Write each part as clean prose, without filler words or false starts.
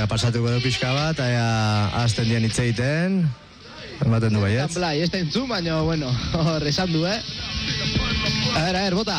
pasatuko du pixka bat, azten dian hitz egiten, ematen du baietz. Blai, ez da entzun, baina, bueno, hor esan du, A ver, bota.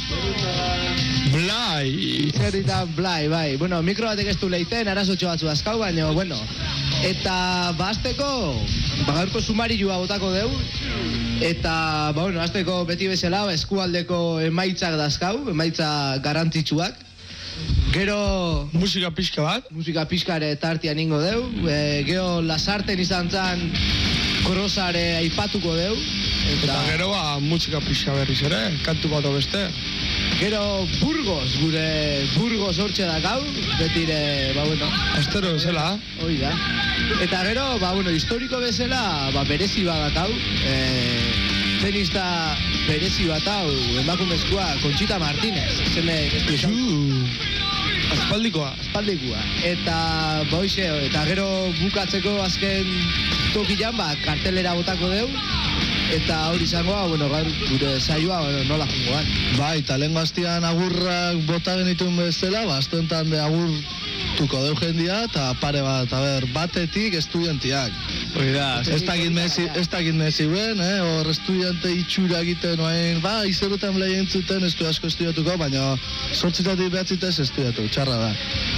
Blai. Zerritan Blai, bai. Bueno, mikro batek ez du leiten, arazotxo batzu azkau, baina, bueno. Eta, azteko, gaurko sumarilua botako deu, eta, bueno, azteko beti bezala, eskualdeko emaitzak dazkau, emaitza garrantzitsuak. Gero... Musika pixka bat? Musika pixkare tartian ingo deu, gero Lasarten izan zan krosare aipatuko deu. Eta gero, musika pixka berriz ere, kantu bat beste. Gero Burgos, gure Burgos hortxe dakau, betire, bueno... Astero bezala. Hoi da. Eta gero, bueno, historiko bezala, berezi bat dakau, tenista berezi bat hau, emakumezkoa, Conchita Martínez, zene, ez du izan. Aspaldikoa. Eta, boixe, eta gero bukatzeko azken tokian, kartelera botako deu, eta hori izangoa, bueno, gure saioa, nola jungoan. Bai, eta lehen gaztian agurrak bota genituen bezala, astentan agurtuko deu jendia, eta pare bat, batetik estudiantiak. Oida, ez dakit mezi ben, hor estudiante itxura egiten noain, izerutan blai entzuten, ez du asko estudiatuko, baina sortzitatik behatzitez estudiatu, txarra da.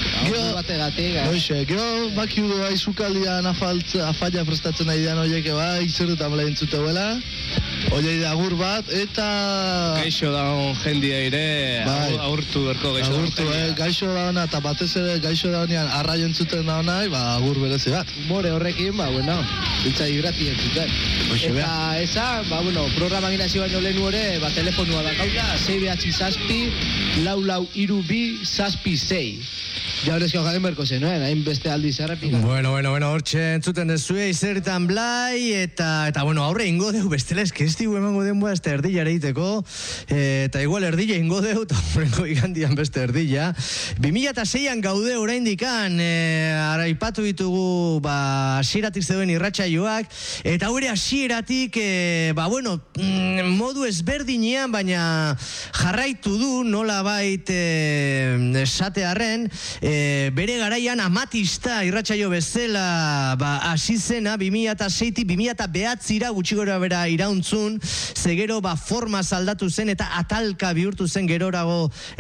Gero, baki du aizukaldian afalla prestatzen nahi dian oieke, izerutan blai entzuteuela, oiei da agur bat, eta... Gaixo daun jendia ere, agurtu berko gaixo daun jendia. Gaixo dauna, eta batez ere gaixo daunean arraio entzuten daunai, agur berezi bat. Humore horrekin, bueno, biltza irrati entzuten. Eta eza, bueno, programa ginazio baino lehenu ere, telefonua da kaula, 6 lau 3 2 6. Ja horrezko jaden berko zen, hain beste aldiz errepika. Bueno, hortxe entzuten dezue, izerritan Blai, eta bueno, aurre ingo deu, bestela ez digu emango denboa, ez erdila ereiteko, eta igual erdila ingo deu, eta horrengo igandian beste erdila. 2006an gaude oraindikan, araipatu ditugu, hasieratik zeuden irratsaioak, eta hori hasieratik, bueno, modu ezberdinean, baina jarraitu du, nola bait esatearren, bere garaian amatista irratsaio bezala hasi zena 2006-tik 2009-ra gutxi gora bera irauntzun, ze gero formaz aldatu zen eta atalka bihurtu zen gerorago